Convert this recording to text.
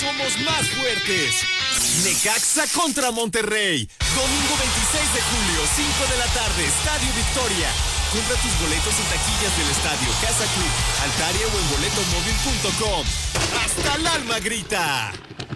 somos más fuertes. Necaxa contra Monterrey. Domingo 26 de julio, 5 de la tarde, Estadio Victoria. Compra tus boletos en taquillas del estadio, Casa Club, Altaria o en boletomóvil.com. ¡Hasta el alma grita!